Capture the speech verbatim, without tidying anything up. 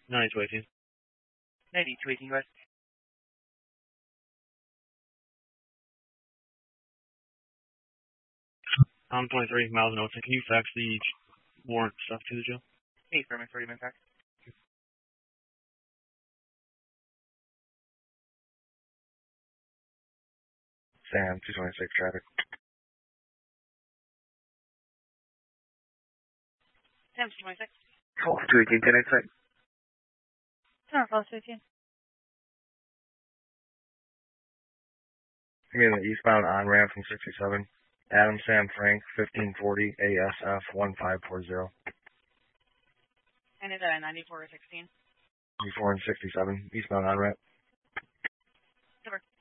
ninety-two eighteen. ninety-two eighteen, go ahead. I'm twenty-three, Miles and Oates. Can you fax the warrant stuff to the jail? Hey, Sherman, thirty minutes back. Sam, two twenty-six traffic. Sam, two twenty-six. Oh, two eighteen, ten eighty-six. Turn off, two eighteen. Give me the eastbound on-ramp from sixty-seven. Adam Sam Frank, fifteen forty, A S F one five four zero. And is that a ninety-four or sixteen? ninety-four and sixty-seven, eastbound on-ramp. Super.